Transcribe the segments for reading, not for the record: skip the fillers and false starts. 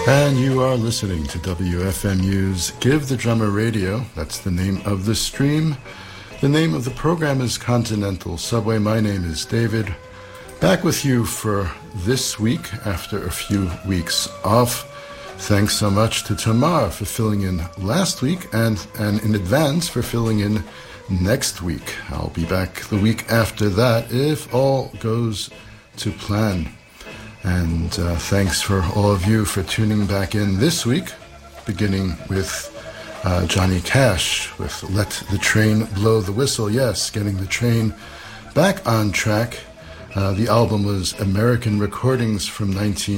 And you are listening to WFMU's Give the Drummer Radio. That's the name of the stream. The name of the program is Continental Subway. My name is David. Back with you for this week after a few weeks off. Thanks so much to Tamar for filling in last week and in advance for filling in next week. I'll be back the week after that if all goes to plan. And thanks for all of you for tuning back in this week, beginning with Johnny Cash with Let the Train Blow the Whistle. Yes, getting the train back on track. The album was American Recordings from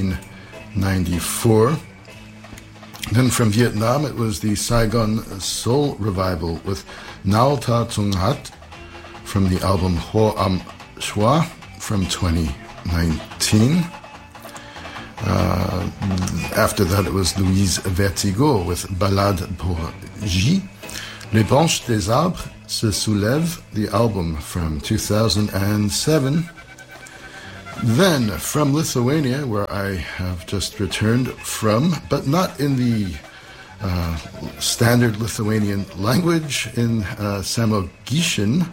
1994. Then from Vietnam, it was the Saigon Soul Revival with Nao Ta Tung Hat from the album Ho Am Shwa from 2019. After that, it was Louise Vertigo with Ballade pour J. Les branches des arbres se soulèvent, the album from 2007. Then, from Lithuania, where I have just returned from, but not in the standard Lithuanian language, in Samogishin,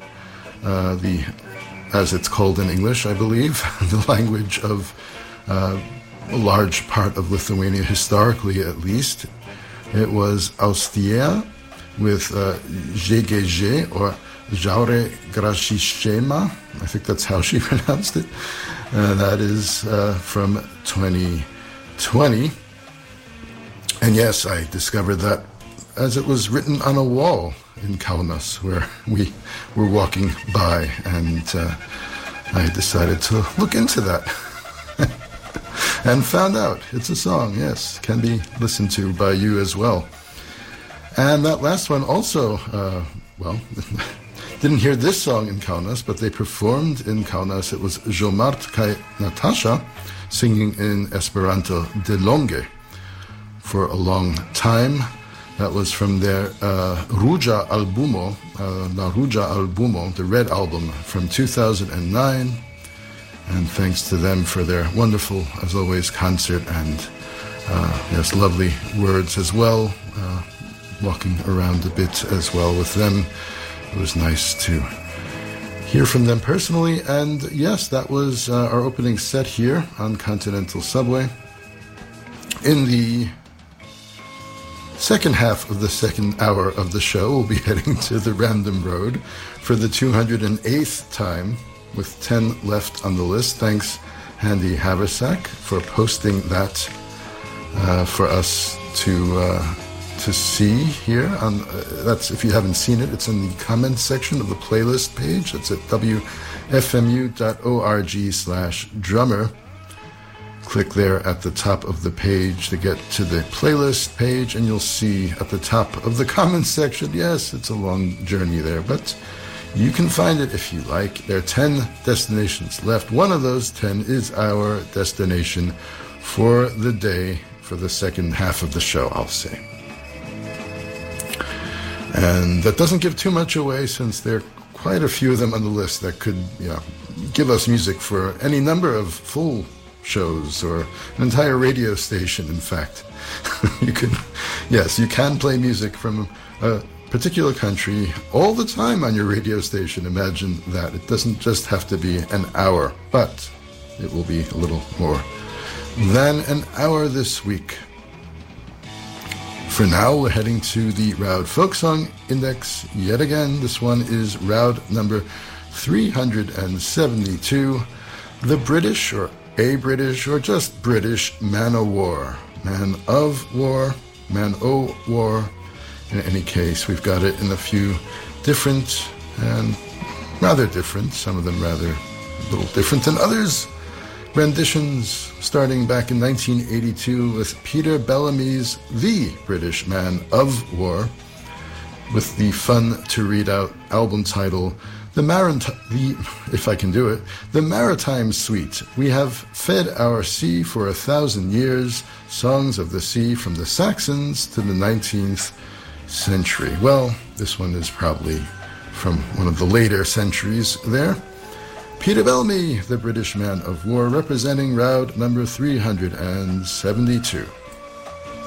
as it's called in English, I believe, the language of a large part of Lithuania, historically at least. It was Austia with GGG, or Jaure Grashishema. I think that's how she pronounced it. That is from 2020. And yes, I discovered that as it was written on a wall in Kaunas, where we were walking by, and I decided to look into that. And found out it's a song, yes, can be listened to by you as well. And that last one also, didn't hear this song in Kaunas, but they performed in Kaunas. It was Jomart Kai Natasha singing in Esperanto De Longe for a long time. That was from their Ruja Albumo, La Ruja Albumo, the Red Album from 2009. And thanks to them for their wonderful, as always, concert and yes, lovely words as well. Walking around a bit as well with them. It was nice to hear from them personally. And yes, that was our opening set here on Continental Subway. In the second half of the second hour of the show, we'll be heading to the Random Road for the 208th time, with 10 left on the list. Thanks, Handy Haversack, for posting that for us to see here. That's, if you haven't seen it, it's in the comments section of the playlist page. It's at wfmu.org/drummer. Click there at the top of the page to get to the playlist page, and you'll see at the top of the comments section, yes, it's a long journey there, but you can find it if you like. There are 10 destinations left. One of those 10 is our destination for the day, for the second half of the show, I'll say. And that doesn't give too much away, since there are quite a few of them on the list that could give us music for any number of full shows, or an entire radio station, in fact. You can play music from a particular country all the time on your radio station. Imagine that. It doesn't just have to be an hour, but it will be a little more than an hour this week. For now, we're heading to the Raud Folk Song Index yet again. This one is Raud number 372, the British, or a British, or just British Man o' War. Man of War, Man o' War. In any case, we've got it in a few different and rather different, some of them rather a little different than others, renditions, starting back in 1982 with Peter Bellamy's The British Man of War, with the fun-to-read-out album title, The Maritime Suite. We have fed our sea for 1,000 years, songs of the sea from the Saxons to the 19th century. Well, this one is probably from one of the later centuries there. Peter Bellamy, the British Man of War, representing Raud number 372.